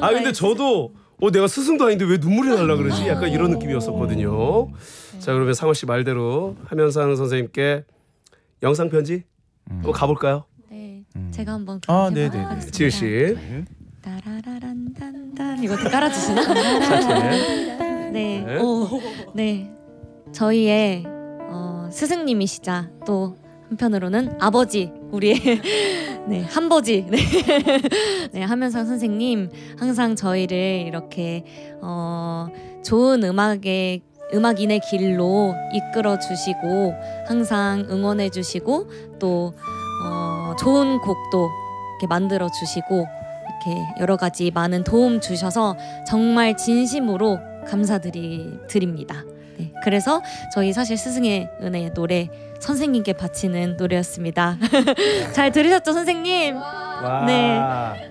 아 근데 저도 내가 스승도 아닌데 왜 눈물이 날라 그러지? 약간 이런 느낌이었었거든요. 자 그러면 상원 씨 말대로 하면상 선생님께 영상 편지 한번 가볼까요? 네, 제가 한번 네네. 하겠습니다. 지은 씨. 따라라란단단 이것도 깔아주시나? 네. 네, 네, 저희의 스승님이시자 또 한편으로는 아버지 우리의 네 한버지 네 하면상 선생님 항상 저희를 이렇게 좋은 음악인의 길로 이끌어 주시고 항상 응원해 주시고 또 좋은 곡도 이렇게 만들어 주시고 이렇게 여러 가지 많은 도움 주셔서 정말 진심으로 감사드립니다. 네, 그래서 저희 사실 스승의 은혜의 노래 선생님께 바치는 노래였습니다. 잘 들으셨죠, 선생님? 와. 네.